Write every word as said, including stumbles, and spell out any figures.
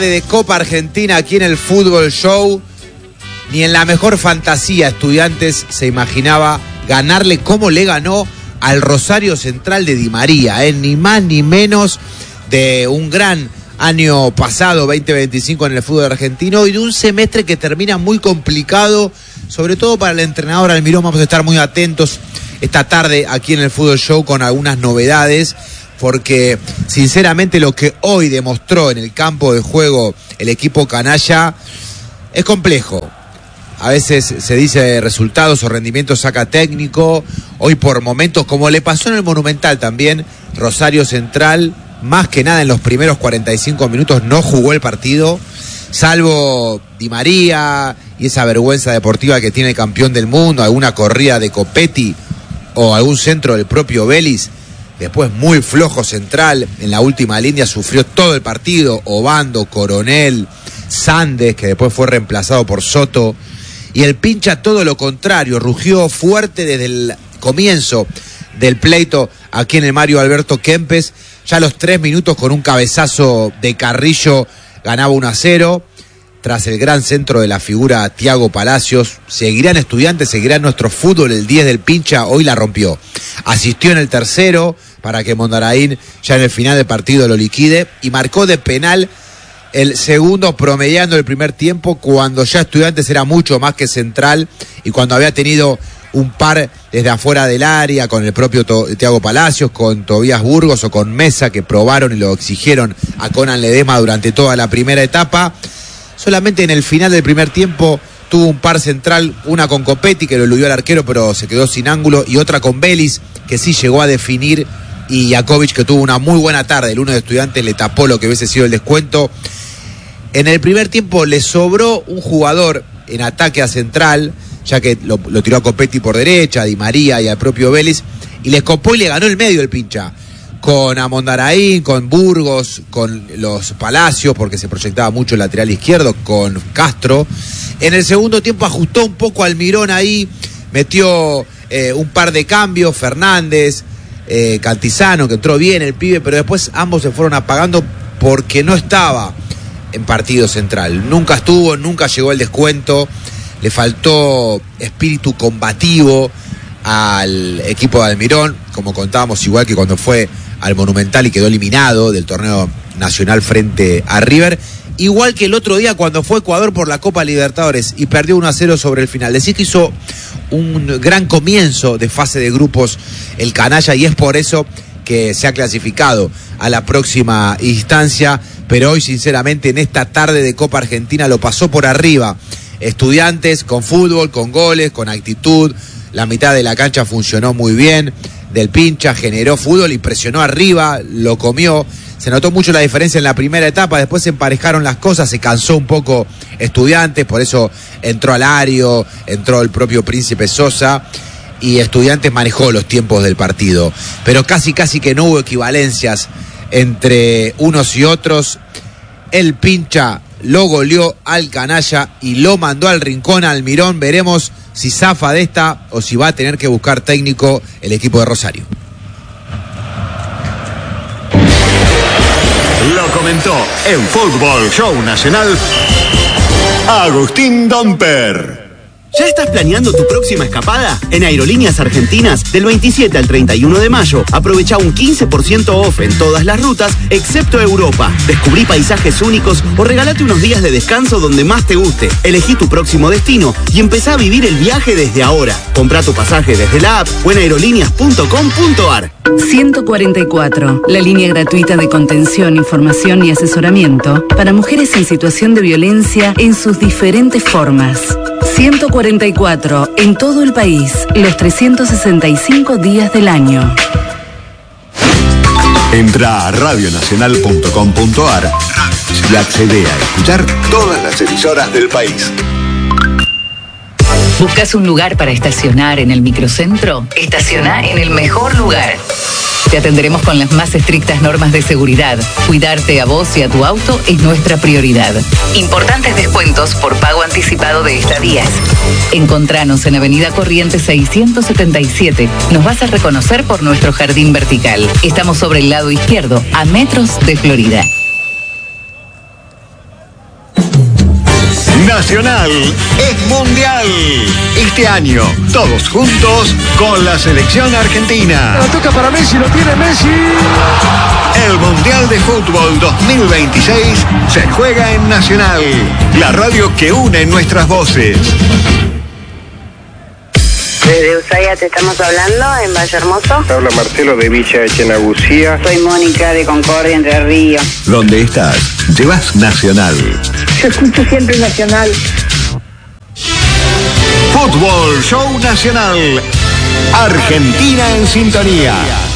De Copa Argentina aquí en el Fútbol Show. Ni en la mejor fantasía Estudiantes se imaginaba ganarle como le ganó al Rosario Central de Di María, ¿eh? Ni más ni menos de un gran año pasado, veinte veinticinco, en el fútbol argentino, y de un semestre que termina muy complicado, sobre todo para el entrenador Almirón. Vamos a estar muy atentos esta tarde aquí en el Fútbol Show con algunas novedades, porque sinceramente lo que hoy demostró en el campo de juego el equipo canalla es complejo. A veces se dice resultados o rendimientos saca técnico. Hoy por momentos, como le pasó en el Monumental también, Rosario Central, más que nada en los primeros cuarenta y cinco minutos no jugó el partido, salvo Di María y esa vergüenza deportiva que tiene el campeón del mundo, alguna corrida de Copetti o algún centro del propio Vélez. Después muy flojo Central, en la última línea sufrió todo el partido, Obando, Coronel, Sandes, que después fue reemplazado por Soto, y el Pincha todo lo contrario, rugió fuerte desde el comienzo del pleito aquí en el Mario Alberto Kempes. Ya a los tres minutos con un cabezazo de Carrillo ganaba uno a cero, tras el gran centro de la figura Thiago Palacios. Seguirán Estudiantes, seguirá nuestro fútbol, el diez del Pincha hoy la rompió. Asistió en el tercero para que Mondaraín ya en el final del partido lo liquide, y marcó de penal el segundo, promediando el primer tiempo, cuando ya Estudiantes era mucho más que Central y cuando había tenido un par desde afuera del área con el propio Thiago Palacios, con Tobías Burgos o con Mesa, que probaron y lo exigieron a Conan Ledesma durante toda la primera etapa. Solamente en el final del primer tiempo tuvo un par Central, una con Copetti que lo eludió al arquero pero se quedó sin ángulo, y otra con Vélez que sí llegó a definir, y Jakovic, que tuvo una muy buena tarde. El uno de Estudiantes le tapó lo que hubiese sido el descuento. En el primer tiempo le sobró un jugador en ataque a Central, ya que lo, lo tiró a Copetti por derecha, a Di María y al propio Vélez, y le escopó y le ganó el medio el Pincha, con Amondaraín, con Burgos, con los Palacios, porque se proyectaba mucho el lateral izquierdo, con Castro. En el segundo tiempo ajustó un poco Almirón ahí, metió eh, un par de cambios, Fernández, eh, Cantizano, que entró bien el pibe, pero después ambos se fueron apagando porque no estaba en partido Central. Nunca estuvo, nunca llegó el descuento, le faltó espíritu combativo al equipo de Almirón, como contábamos, igual que cuando fue al Monumental y quedó eliminado del torneo nacional frente a River, igual que el otro día cuando fue Ecuador por la Copa Libertadores y perdió uno a cero sobre el final. Decís que hizo un gran comienzo de fase de grupos el canalla, y es por eso que se ha clasificado a la próxima instancia, pero hoy sinceramente en esta tarde de Copa Argentina lo pasó por arriba Estudiantes, con fútbol, con goles, con actitud. La mitad de la cancha funcionó muy bien, del Pincha generó fútbol y presionó arriba, lo comió. Se notó mucho la diferencia en la primera etapa, después se emparejaron las cosas, se cansó un poco Estudiantes, por eso entró Alario, entró el propio Príncipe Sosa, y Estudiantes manejó los tiempos del partido. Pero casi casi que no hubo equivalencias entre unos y otros. El Pincha lo goleó al canalla y lo mandó al rincón a Almirón. Veremos si zafa de esta o si va a tener que buscar técnico el equipo de Rosario. Lo comentó en Fútbol Show Nacional Agustín Domper. ¿Ya estás planeando tu próxima escapada? En Aerolíneas Argentinas, del veintisiete al treinta y uno de mayo, aprovecha un quince por ciento off en todas las rutas, excepto Europa. Descubrí paisajes únicos o regalate unos días de descanso donde más te guste. Elegí tu próximo destino y empezá a vivir el viaje desde ahora. Comprá tu pasaje desde la app o en aerolíneas punto com punto ar. ciento cuarenta y cuatro, la línea gratuita de contención, información y asesoramiento para mujeres en situación de violencia en sus diferentes formas. ciento cuarenta y cuatro, en todo el país, los trescientos sesenta y cinco días del año. Entra a radio nacional punto com punto ar y accede a escuchar todas las emisoras del país. ¿Buscas un lugar para estacionar en el microcentro? Estaciona en el mejor lugar. Te atenderemos con las más estrictas normas de seguridad. Cuidarte a vos y a tu auto es nuestra prioridad. Importantes descuentos por pago anticipado de estadías. Encontranos en Avenida Corrientes seiscientos setenta y siete. Nos vas a reconocer por nuestro jardín vertical. Estamos sobre el lado izquierdo, a metros de Florida. Nacional es mundial. Este año, todos juntos con la selección argentina. La toca para Messi, lo tiene Messi. El Mundial de Fútbol dos mil veintiséis se juega en Nacional, la radio que une nuestras voces. Desde Ushuaia te estamos hablando, en Valle Hermoso. Habla Marcelo de Villa Echenagucía. Soy Mónica de Concordia, Entre Ríos. Donde estás, llevas Nacional. Yo escucho siempre Nacional. Fútbol Show Nacional. Argentina en sintonía.